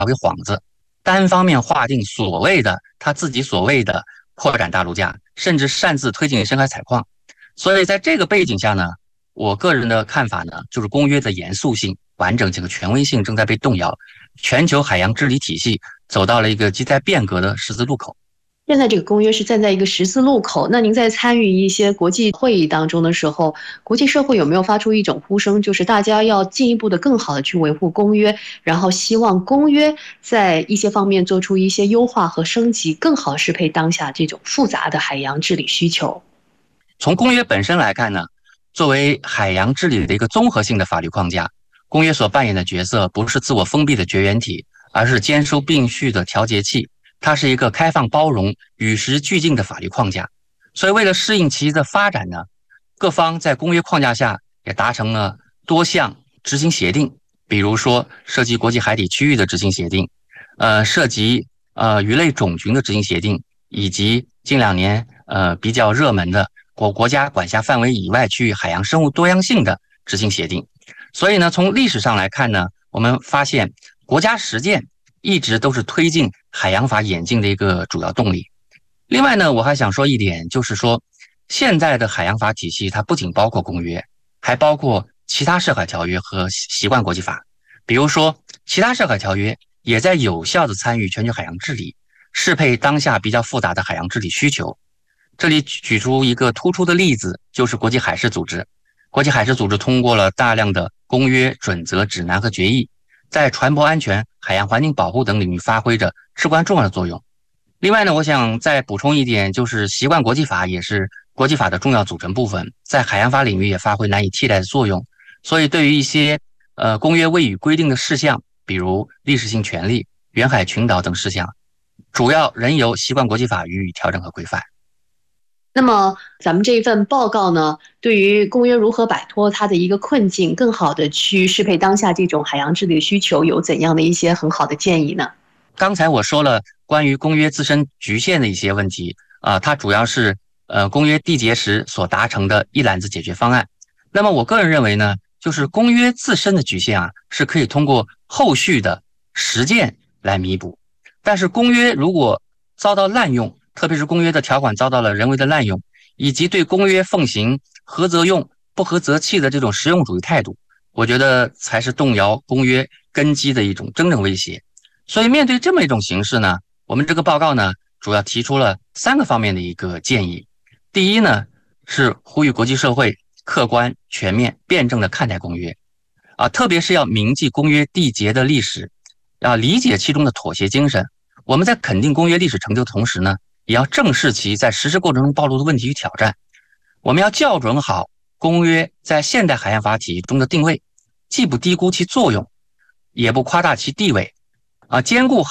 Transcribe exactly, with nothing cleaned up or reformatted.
个幌子，单方面划定所谓的他自己所谓的扩展大陆架，甚至擅自推进深海采矿。所以在这个背景下呢，我个人的看法呢，就是公约的严肃性、完整性和权威性正在被动摇，全球海洋治理体系走到了一个亟待变革的十字路口。 现在这个公约是站在一个十字路口，那您在参与一些国际会议当中的时候，国际社会有没有发出一种呼声，就是大家要进一步的更好的去维护公约，然后希望公约在一些方面做出一些优化和升级，更好适配当下这种复杂的海洋治理需求？ 从公约本身来看呢，作为海洋治理的一个综合性的法律框架，公约所扮演的角色不是自我封闭的绝缘体，而是兼收并蓄的调节器。它是一个开放包容、与时俱进的法律框架。所以为了适应其的发展呢，各方在公约框架下也达成了多项执行协定，比如说涉及国际海底区域的执行协定，呃，涉及呃鱼类种群的执行协定，以及近两年呃比较热门的国国家管辖范围以外区域海洋生物多样性的执行协定。所以呢，从历史上来看呢，我们发现国家实践一直都是推进海洋法演进的一个主要动力。另外呢，我还想说一点，就是说现在的海洋法体系它不仅包括公约，还包括其他涉海条约和习惯国际法。比如说其他涉海条约也在有效地参与全球海洋治理，适配当下比较复杂的海洋治理需求。这里举出一个突出的例子，就是国际海事组织。国际海事组织通过了大量的公约、准则、指南和决议，在船舶安全、海洋环境保护等领域发挥着至关重要的作用。另外呢，我想再补充一点，就是习惯国际法也是国际法的重要组成部分，在海洋法领域也发挥难以替代的作用。所以对于一些呃公约未予规定的事项，比如历史性权利、远海群岛等事项，主要仍由习惯国际法予以调整和规范。 那么咱们这一份报告呢，对于公约如何摆脱它的一个困境，更好的去适配当下这种海洋治理需求，有怎样的一些很好的建议呢？ 刚才我说了关于公约自身局限的一些问题啊、呃，它主要是呃公约缔结时所达成的一揽子解决方案。那么我个人认为呢，就是公约自身的局限啊，是可以通过后续的实践来弥补。但是公约如果遭到滥用，特别是公约的条款遭到了人为的滥用，以及对公约奉行合则用、不合则弃的这种实用主义态度，我觉得才是动摇公约根基的一种真正威胁。所以面对这么一种形势呢，我们这个报告呢，主要提出了三个方面的一个建议。第一呢，是呼吁国际社会客观、全面、辩证的看待公约，啊，特别是要铭记公约缔结的历史，要理解其中的妥协精神。我们在肯定公约历史成就的同时呢，也要正视其在实施过程中暴露的问题与挑战。我们要校准好公约在现代海洋法体系中的定位，既不低估其作用，也不夸大其地位，啊，兼顾好